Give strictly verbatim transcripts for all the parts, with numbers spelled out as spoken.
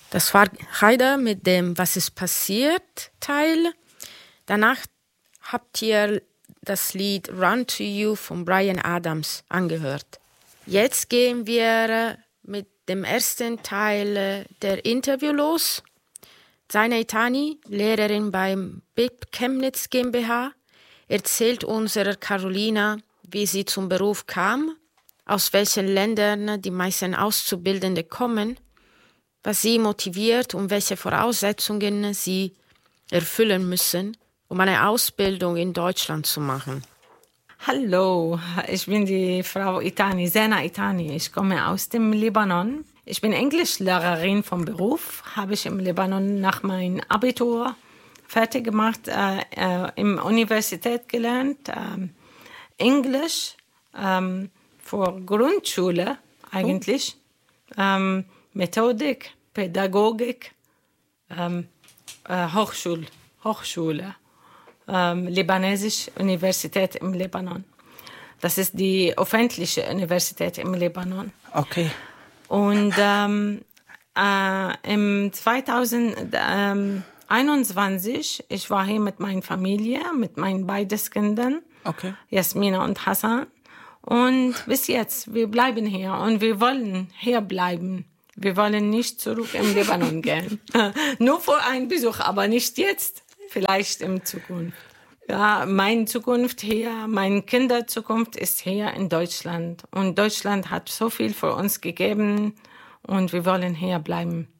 Das war Heider mit dem Was ist passiert Teil. Danach habt ihr das Lied Run to You von Bryan Adams angehört. Jetzt gehen wir mit dem ersten Teil der Interview los. Zaina Itani, Lehrerin beim B I P Chemnitz GmbH, erzählt unserer Carolina, wie sie zum Beruf kam, aus welchen Ländern die meisten Auszubildende kommen, was sie motiviert und welche Voraussetzungen sie erfüllen müssen, um eine Ausbildung in Deutschland zu machen. Hallo, ich bin die Frau Itani, Zaina Itani. Ich komme aus dem Libanon. Ich bin Englischlehrerin vom Beruf, habe ich im Libanon nach meinem Abitur fertig gemacht, äh, äh, in der Universität gelernt, äh, Englisch ähm, für Grundschule eigentlich, oh. ähm, Methodik, Pädagogik, ähm, äh, Hochschule, Hochschule. Ähm, Libanesische Universität im Libanon. Das ist die öffentliche Universität im Libanon. Okay. Und ähm, äh, im zweitausendeinundzwanzig, ich war hier mit meiner Familie, mit meinen beiden Kindern, okay. Jasmina und Hassan. Und bis jetzt, wir bleiben hier und wir wollen hier bleiben. Wir wollen nicht zurück im Libanon gehen. Nur für einen Besuch, aber nicht jetzt. Vielleicht in Zukunft. Ja, meine Zukunft hier, meine Kinderzukunft ist hier in Deutschland. Und Deutschland hat so viel für uns gegeben und wir wollen hier bleiben.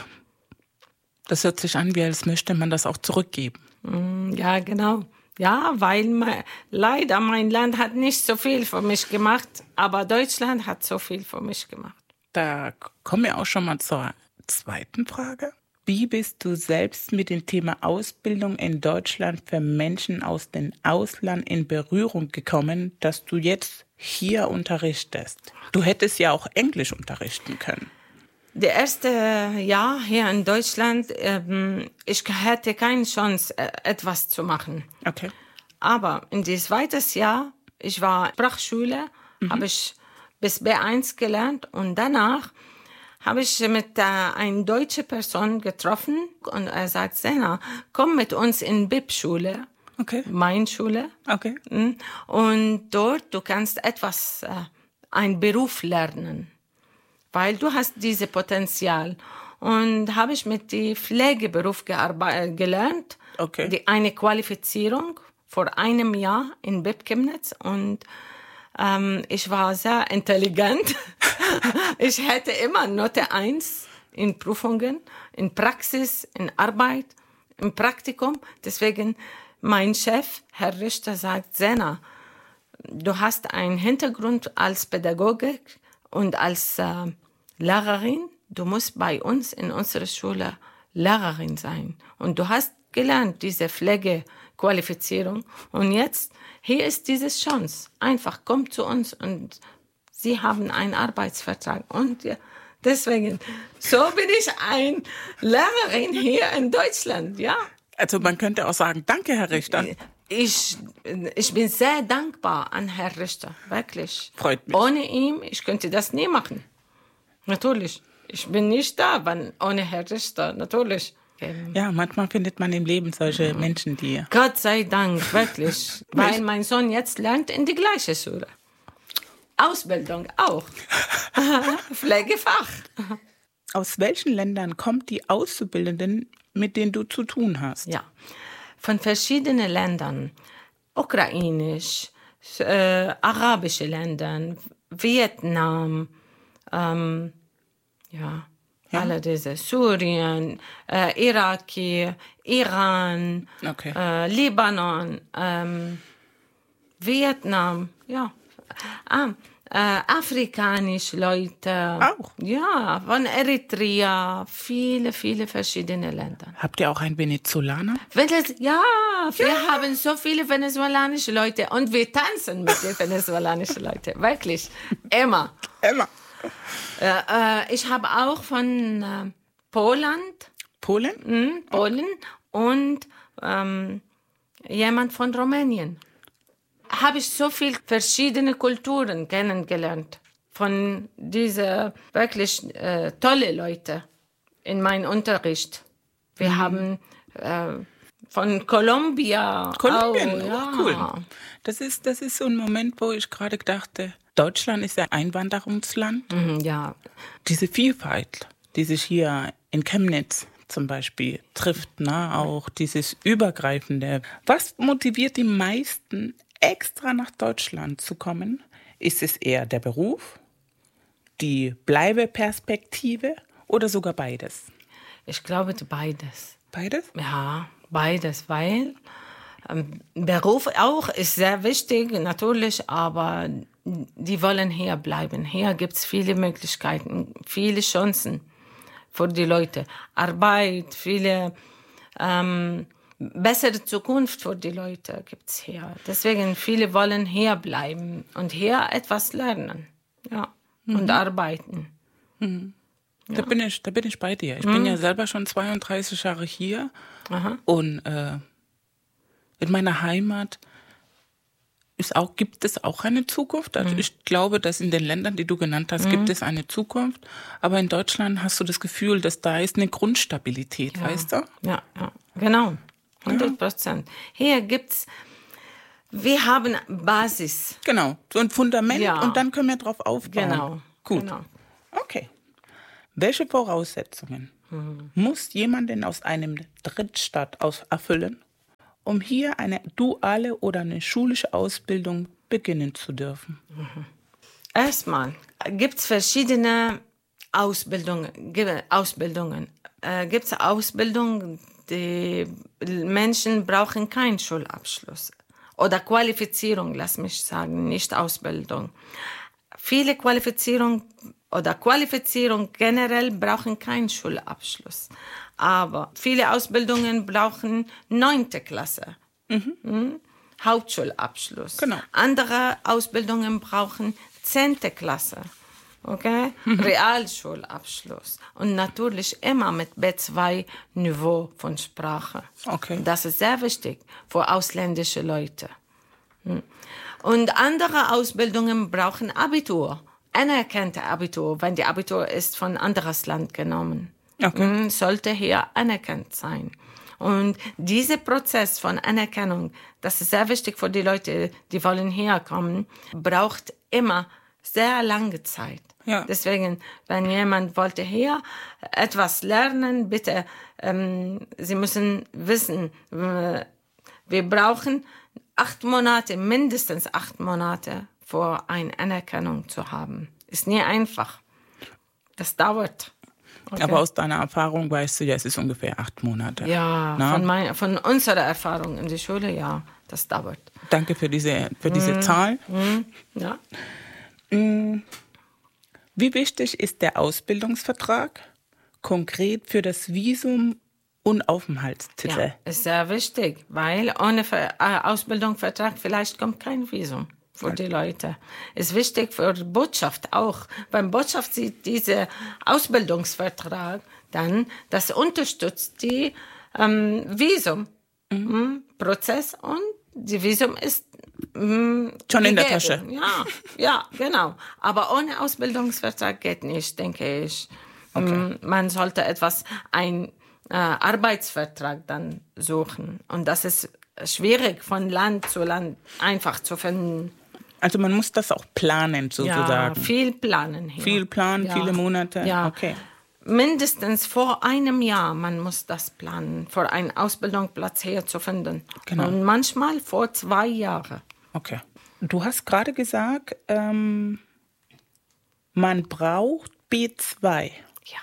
Das hört sich an, wie als möchte man das auch zurückgeben. Ja, genau. Ja, weil mein, leider mein Land hat nicht so viel für mich gemacht, aber Deutschland hat so viel für mich gemacht. Da kommen wir auch schon mal zur zweiten Frage. Wie bist du selbst mit dem Thema Ausbildung in Deutschland für Menschen aus dem Ausland in Berührung gekommen, dass du jetzt hier unterrichtest? Du hättest ja auch Englisch unterrichten können. Das erste Jahr hier in Deutschland, ähm, ich hätte keine Chance, etwas zu machen. Okay. Aber in das zweite Jahr, ich war Sprachschule, mhm. habe ich bis B eins gelernt und danach habe ich mit äh, einer deutschen Person getroffen und er sagt, Zaina, komm mit uns in B I P-Schule, okay. meine Schule. Okay. Und dort, du kannst etwas, äh, einen Beruf lernen, weil du hast dieses Potenzial. Und habe ich mit dem Pflegeberuf gearbe- gelernt, okay. die, eine Qualifizierung vor einem Jahr in B I P Chemnitz und ähm, ich war sehr intelligent. Ich hätte immer Note eins in Prüfungen, in Praxis, in Arbeit, im Praktikum. Deswegen mein Chef, Herr Richter, sagt, Zaina, du hast einen Hintergrund als Pädagogik und als äh, Lehrerin. Du musst bei uns in unserer Schule Lehrerin sein. Und du hast gelernt, diese Pflegequalifizierung. Und jetzt, hier ist diese Chance. Einfach, komm zu uns und Sie haben einen Arbeitsvertrag. Und ja, deswegen, so bin ich eine Lehrerin hier in Deutschland, ja. Also man könnte auch sagen, danke, Herr Richter. Ich, ich bin sehr dankbar an Herrn Richter, wirklich. Freut mich. Ohne ihn, ich könnte das nie machen. Natürlich. Ich bin nicht da, wenn, ohne Herrn Richter, natürlich. Ja, manchmal findet man im Leben solche Menschen, die... Gott sei Dank, wirklich. Weil mein Sohn jetzt lernt in die gleiche Schule. Ausbildung auch. Pflegefach. Aus welchen Ländern kommen die Auszubildenden, mit denen du zu tun hast? Ja, von verschiedenen Ländern. Ukrainisch, äh, arabische Länder, Vietnam, ähm, ja, ja, alle diese, Syrien, äh, Iraki, Iran, okay. äh, Libanon, ähm, Vietnam, ja. Ah, äh, afrikanische Leute. Auch? Ja, von Eritrea, viele, viele verschiedene Länder. Habt ihr auch einen Venezolaner? Venez- ja, wir ja. haben so viele venezolanische Leute und wir tanzen mit den venezolanischen Leuten, wirklich, immer. Immer. Äh, äh, ich habe auch von äh, Polen. Polen? Mh, Polen oh. und ähm, jemand von Rumänien. Habe ich so viele verschiedene Kulturen kennengelernt von diesen wirklich äh, tolle Leute. in meinem Unterricht. Wir mhm. haben äh, von Colombia. Kolumbien, oh, oh, ja. cool. Das ist, das ist so ein Moment, wo ich gerade dachte, Deutschland ist ein Einwanderungsland. Mhm, ja. Diese Vielfalt, die sich hier in Chemnitz zum Beispiel trifft, na, auch dieses Übergreifende. Was motiviert die meisten, extra nach Deutschland zu kommen? Ist es eher der Beruf, die Bleibeperspektive oder sogar beides? Ich glaube beides. Beides? Ja, beides, weil ähm, Beruf auch ist sehr wichtig, natürlich, aber die wollen hier bleiben. Hier gibt es viele Möglichkeiten, viele Chancen für die Leute. Arbeit, viele ähm, bessere Zukunft für die Leute gibt es hier. Deswegen viele wollen hier bleiben und hier etwas lernen, ja, mhm. und arbeiten. Mhm. Ja. Da bin ich, da bin ich bei dir. Ich mhm. bin ja selber schon zweiunddreißig Jahre hier. Aha. Und äh, in meiner Heimat ist auch, gibt es auch eine Zukunft. Also mhm. ich glaube, dass in den Ländern, die du genannt hast, mhm. gibt es eine Zukunft. Aber in Deutschland hast du das Gefühl, dass da ist eine Grundstabilität, ja. weißt du? Ja, ja, genau. hundert Prozent. Ja. Hier gibt's, wir haben Basis. Genau, so ein Fundament ja. und dann können wir drauf aufbauen. Genau. Gut. Genau. Okay. Welche Voraussetzungen mhm. muss jemand denn aus einem Drittstaat aus erfüllen, um hier eine duale oder eine schulische Ausbildung beginnen zu dürfen? Mhm. Erstmal gibt es verschiedene Ausbildungen. Ausbildungen. Äh, gibt es Ausbildungen, die Menschen brauchen keinen Schulabschluss. Oder Qualifizierung, lass mich sagen, nicht Ausbildung. Viele Qualifizierung oder Qualifizierung generell brauchen keinen Schulabschluss. Aber viele Ausbildungen brauchen neunte Klasse. Mhm. Hm? Hauptschulabschluss. Genau. Andere Ausbildungen brauchen zehnte Klasse. Okay? Mhm. Realschulabschluss. Und natürlich immer mit B zwei Niveau von Sprache. Okay. Das ist sehr wichtig für ausländische Leute. Und andere Ausbildungen brauchen Abitur. Anerkannte Abitur, wenn die Abitur ist von anderes Land genommen. Okay. Sollte hier anerkannt sein. Und dieser Prozess von Anerkennung, das ist sehr wichtig für die Leute, die wollen herkommen, braucht immer sehr lange Zeit. Ja. Deswegen, wenn jemand wollte hier etwas lernen, bitte, ähm, Sie müssen wissen, äh, wir brauchen acht Monate, mindestens acht Monate, für eine Anerkennung zu haben. Ist nie einfach. Das dauert. Okay. Aber aus deiner Erfahrung weißt du ja, es ist ungefähr acht Monate. Ja, von, mein, von unserer Erfahrung in der Schule, ja, das dauert. Danke für diese, für diese mm. Zahl. Mm. Ja. Mm. Wie wichtig ist der Ausbildungsvertrag konkret für das Visum und Aufenthaltstitel? Ja, ist sehr wichtig, weil ohne Ver- äh, Ausbildungsvertrag vielleicht kommt kein Visum für die Leute. Ist wichtig für die Botschaft auch. Beim Botschaft sieht dieser Ausbildungsvertrag dann, das unterstützt die ähm, Visum mhm. Prozess und die Visum ist mh, schon gegeben. in der Tasche. Ja, ja, genau. Aber ohne Ausbildungsvertrag geht nicht, denke ich. Okay. Man sollte etwas, ein äh, Arbeitsvertrag dann suchen. Und das ist schwierig von Land zu Land einfach zu finden. Also man muss das auch planen, sozusagen. Ja, viel planen hier. Viel planen, ja. viele Monate. Ja. Okay. Mindestens vor einem Jahr, man muss das planen, für einen Ausbildungsplatz hier zu finden. Genau. Und manchmal vor zwei Jahren. Okay. Du hast gerade gesagt, ähm, man braucht B zwei. Ja.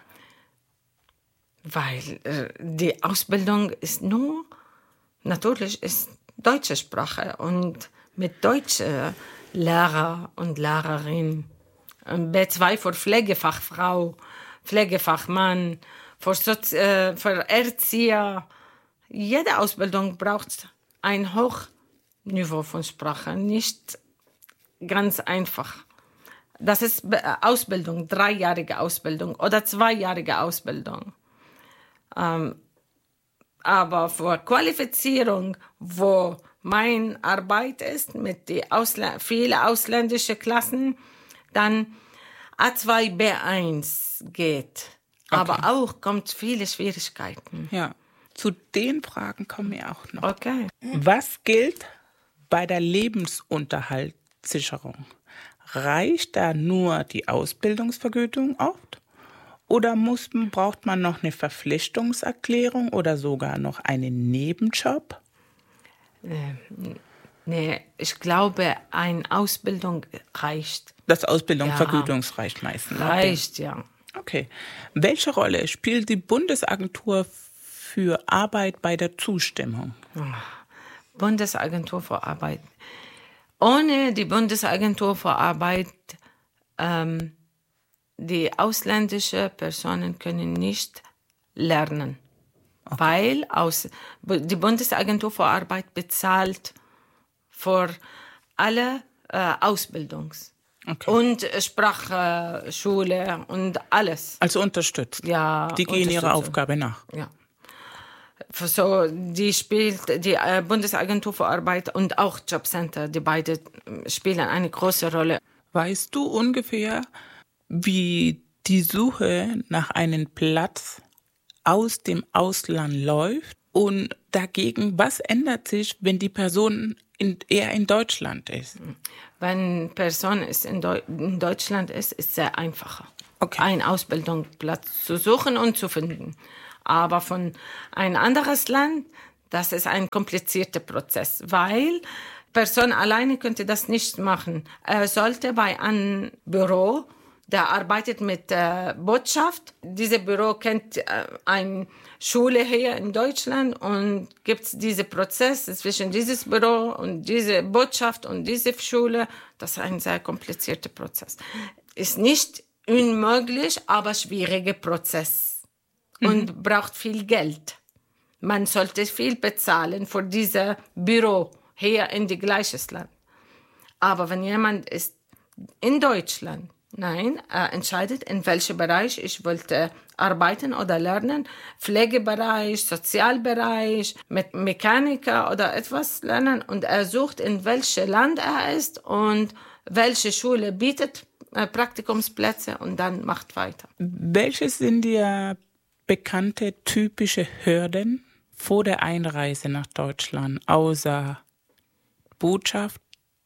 Weil äh, die Ausbildung ist nur, natürlich ist deutsche Sprache und mit deutschen Lehrer und Lehrerinnen. B zwei für Pflegefachfrau, Pflegefachmann, für, Sozi- äh, für Erzieher. Jede Ausbildung braucht ein Hochniveau von Sprache, nicht ganz einfach. Das ist Ausbildung, dreijährige Ausbildung oder zweijährige Ausbildung. Ähm, aber für Qualifizierung, wo meine Arbeit ist, mit die Ausla- viele ausländische Klassen, dann A zwei B eins geht. Aber auch kommt viele Schwierigkeiten. Ja, zu den Fragen kommen wir auch noch. Okay. Was gilt bei der Lebensunterhaltssicherung? Reicht da nur die Ausbildungsvergütung oft? Oder muss, braucht man noch eine Verpflichtungserklärung oder sogar noch einen Nebenjob? Äh, nee, ich glaube, eine Ausbildung reicht. Das Ausbildungsvergütung Ja. reicht meistens. Reicht, ja. Okay. Welche Rolle spielt die Bundesagentur für Arbeit bei der Zustimmung? Bundesagentur für Arbeit. Ohne die Bundesagentur für Arbeit, ähm, die ausländischen Personen können nicht lernen. Okay. Weil aus, die Bundesagentur für Arbeit bezahlt für alle äh, Ausbildungs- Okay. und Sprachschule und alles. Also unterstützt. Ja, die gehen ihrer Aufgabe nach. Ja. So, die spielt die äh, Bundesagentur für Arbeit und auch Jobcenter, die beide spielen eine große Rolle. Weißt du ungefähr, wie die Suche nach einem Platz aus dem Ausland läuft? Und dagegen, was ändert sich, wenn die Person in, eher in Deutschland ist? Wenn eine Person ist in, Deu- in Deutschland ist, ist es sehr einfacher, Okay. einen Ausbildungsplatz zu suchen und zu finden. Aber von ein anderes Land, das ist ein komplizierter Prozess, weil Person alleine könnte das nicht machen. Er sollte bei einem Büro, der arbeitet mit äh, Botschaft. Dieses Büro kennt äh, eine Schule hier in Deutschland und gibt es diesen Prozess zwischen dieses Büro und diese Botschaft und diese Schule. Das ist ein sehr komplizierter Prozess. Ist nicht unmöglich, aber schwieriger Prozess. Und mhm. braucht viel Geld. Man sollte viel bezahlen für dieses Büro hier in das gleiche Land. Aber wenn jemand ist in Deutschland, nein, er entscheidet, in welchem Bereich ich wollte arbeiten oder lernen, Pflegebereich, Sozialbereich, mit Mechaniker oder etwas lernen und er sucht, in welchem Land er ist und welche Schule bietet äh, Praktikumsplätze und dann macht weiter. Welche sind dir bekannte typische Hürden vor der Einreise nach Deutschland, außer Botschaft,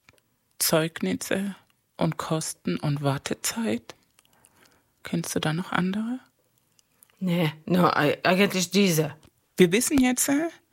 Zeugnisse und Kosten und Wartezeit? Kennst du da noch andere? Nee, no, eigentlich diese. Wir wissen jetzt,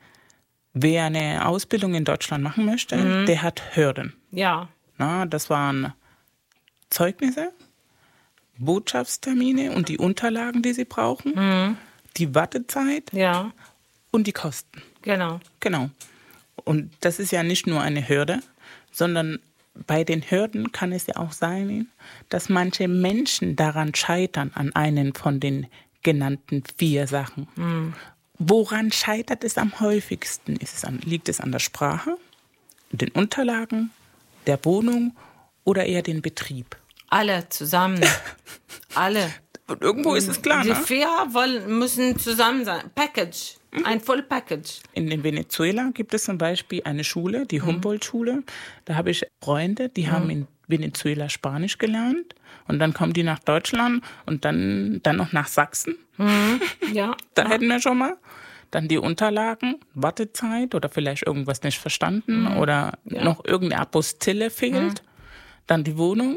wer eine Ausbildung in Deutschland machen möchte, mhm. der hat Hürden. Ja. Na, das waren Zeugnisse, Botschaftstermine und die Unterlagen, die sie brauchen, mhm. die Wartezeit ja. und die Kosten. Genau. Genau. Und das ist ja nicht nur eine Hürde, sondern bei den Hürden kann es ja auch sein, dass manche Menschen daran scheitern, an einen von den genannten vier Sachen. Mhm. Woran scheitert es am häufigsten? Ist es an, liegt es an der Sprache, den Unterlagen, der Wohnung oder eher den Betrieb? Alle zusammen. Alle. Und irgendwo ist es klar, Die ne? vier wollen, müssen zusammen sein. Package. Mhm. Ein Full Package. In, in Venezuela gibt es zum Beispiel eine Schule, die Humboldt-Schule. Da habe ich Freunde, die mhm. haben in Venezuela Spanisch gelernt. Und dann kommen die nach Deutschland und dann, dann noch nach Sachsen. Mhm. Ja. Da ja. hätten wir schon mal. Dann die Unterlagen, Wartezeit oder vielleicht irgendwas nicht verstanden mhm. oder ja. noch irgendeine Apostille fehlt. Mhm. Dann die Wohnung,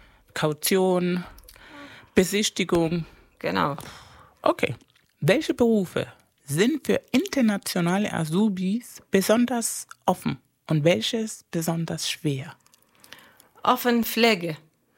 Kaution, Besichtigung. Genau. Okay. Welche Berufe sind für internationale Azubis besonders offen und welches besonders schwer? Offen Pflege.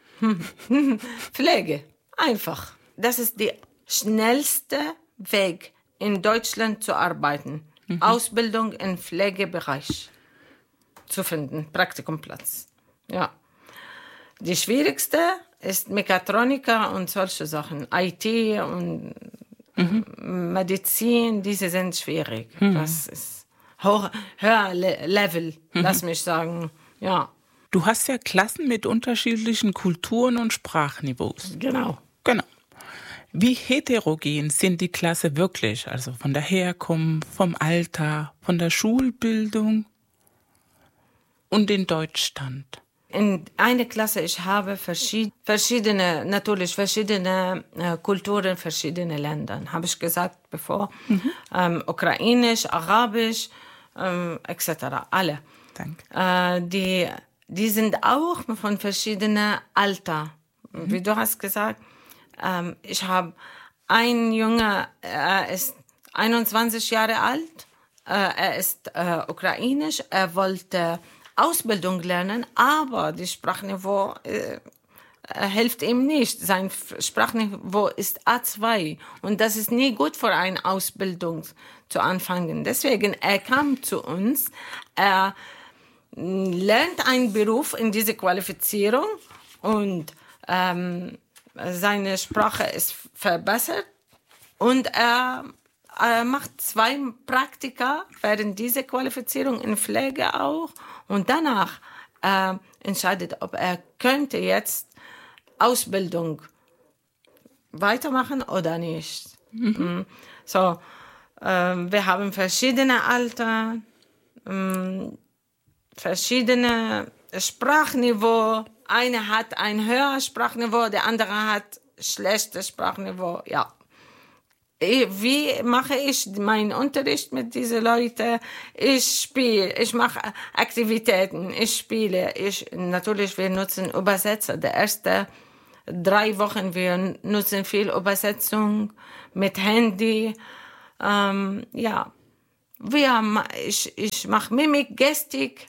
Pflege. Einfach. Das ist der schnellste Weg, in Deutschland zu arbeiten. Mhm. Ausbildung im Pflegebereich zu finden. Praktikumplatz. Ja. Die schwierigste ist Mechatroniker und solche Sachen. I T und mhm. Medizin, diese sind schwierig. Mhm. Das ist hoch, höher Level, mhm. lass mich sagen. Ja. Du hast ja Klassen mit unterschiedlichen Kulturen und Sprachniveaus. Genau. Genau. Wie heterogen sind die Klasse wirklich? Also von der Herkunft, vom Alter, von der Schulbildung und den Deutschstand? in einer Klasse, ich habe verschied- verschiedene, natürlich verschiedene äh, Kulturen, verschiedene Länder, habe ich gesagt bevor. Mhm. Ähm, Ukrainisch, Arabisch, ähm, et cetera. Alle. Danke. Äh, die, die sind auch von verschiedenen Alter. Mhm. Wie du hast gesagt, ähm, ich habe einen Junge, er ist einundzwanzig Jahre alt, äh, er ist äh, ukrainisch, er wollte Ausbildung lernen, aber das Sprachniveau äh, hilft ihm nicht. Sein Sprachniveau ist A zwei und das ist nie gut für eine Ausbildung zu anfangen. Deswegen, er kam zu uns, er lernt einen Beruf in diese Qualifizierung und ähm, seine Sprache ist verbessert und er, er macht zwei Praktika während dieser Qualifizierung in Pflege auch. Und danach äh, entscheidet, ob er könnte jetzt Ausbildung weitermachen oder nicht. Mhm. So, äh, wir haben verschiedene Alter, äh, verschiedene Sprachniveau. Einer hat ein höheres Sprachniveau, der andere hat schlechtes Sprachniveau. Ja. Wie mache ich meinen Unterricht mit diesen Leuten? Ich spiele, ich mache Aktivitäten, ich spiele. Ich, natürlich, wir nutzen Übersetzer. Die ersten drei Wochen, wir nutzen viel Übersetzung mit Handy. Ähm, ja, wir, ich, ich mache Mimik, Gestik.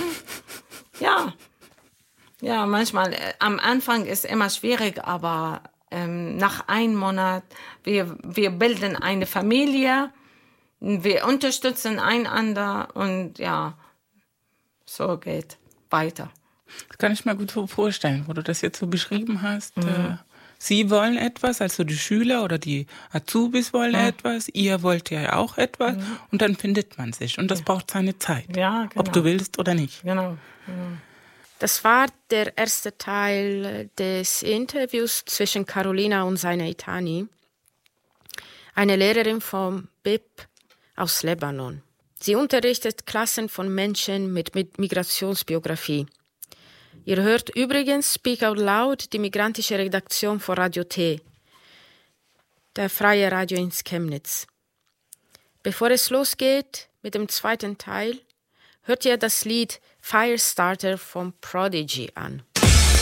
Ja, ja, manchmal, am Anfang ist immer schwierig, aber Ähm, nach einem Monat, wir, wir bilden eine Familie, wir unterstützen einander und ja, so geht weiter. Das kann ich mir gut so vorstellen, wo du das jetzt so beschrieben hast. Mhm. Äh, Sie wollen etwas, also die Schüler oder die Azubis wollen mhm. etwas, ihr wollt ja auch etwas mhm. und dann findet man sich und das ja. braucht seine Zeit, ja, genau. ob du willst oder nicht. Genau, genau. Das war der erste Teil des Interviews zwischen Carolina und Zaina Itani, eine Lehrerin vom B I P aus Libanon. Sie unterrichtet Klassen von Menschen mit, mit Migrationsbiografie. Ihr hört übrigens Speak Out Loud, die migrantische Redaktion von Radio T, der freie Radio in Chemnitz. Bevor es losgeht mit dem zweiten Teil, hört ihr das Lied Firestarter von Prodigy an.